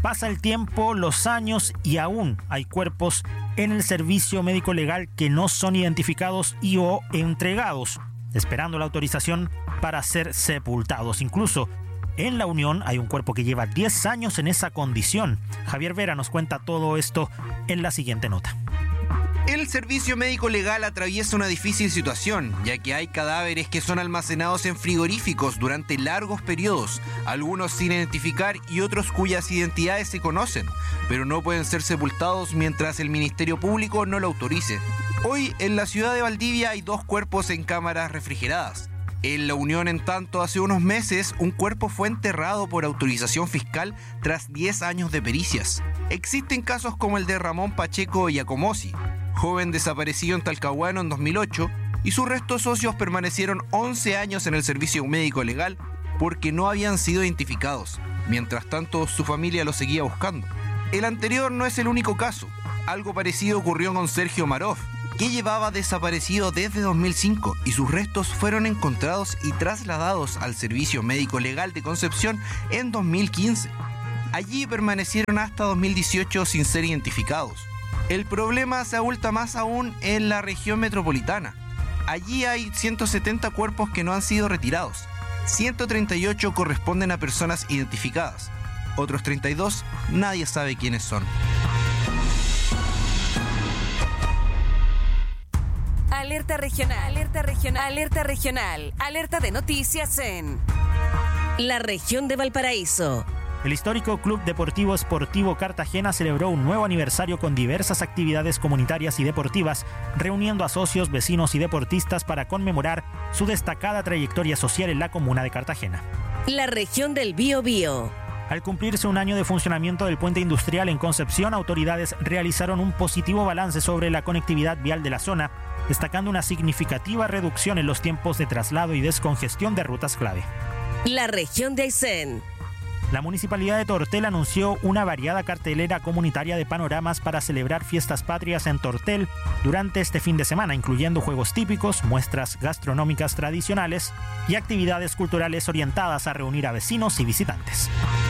Pasa el tiempo, los años y aún hay cuerpos en el servicio médico legal que no son identificados y o entregados, esperando la autorización para ser sepultados. Incluso en la Unión hay un cuerpo que lleva 10 años en esa condición. Javier Vera nos cuenta todo esto en la siguiente nota. El servicio médico legal atraviesa una difícil situación, ya que hay cadáveres que son almacenados en frigoríficos durante largos periodos, algunos sin identificar y otros cuyas identidades se conocen, pero no pueden ser sepultados mientras el Ministerio Público no lo autorice. Hoy, en la ciudad de Valdivia hay 2 cuerpos en cámaras refrigeradas. En la Unión, en tanto, hace unos meses, un cuerpo fue enterrado por autorización fiscal tras 10 años de pericias. Existen casos como el de Ramón Pacheco Giacomosi, joven desaparecido en Talcahuano en 2008, y sus restos óseos permanecieron 11 años en el servicio médico legal porque no habían sido identificados. Mientras tanto, su familia lo seguía buscando. El anterior no es el único caso. Algo parecido ocurrió con Sergio Maroff, que llevaba desaparecido desde 2005 y sus restos fueron encontrados y trasladados al Servicio Médico Legal de Concepción en 2015. Allí permanecieron hasta 2018 sin ser identificados. El problema se abulta más aún en la región metropolitana. Allí hay 170 cuerpos que no han sido retirados. 138 corresponden a personas identificadas. Otros 32 nadie sabe quiénes son. Alerta regional, alerta regional, alerta regional, alerta de noticias en la región de Valparaíso. El histórico Club Deportivo Sportivo Cartagena celebró un nuevo aniversario con diversas actividades comunitarias y deportivas, reuniendo a socios, vecinos y deportistas para conmemorar su destacada trayectoria social en la comuna de Cartagena. La región del Biobío. Al cumplirse un año de funcionamiento del puente industrial en Concepción, autoridades realizaron un positivo balance sobre la conectividad vial de la zona, destacando una significativa reducción en los tiempos de traslado y descongestión de rutas clave. La región de Aysén. La Municipalidad de Tortel anunció una variada cartelera comunitaria de panoramas para celebrar fiestas patrias en Tortel durante este fin de semana, incluyendo juegos típicos, muestras gastronómicas tradicionales y actividades culturales orientadas a reunir a vecinos y visitantes.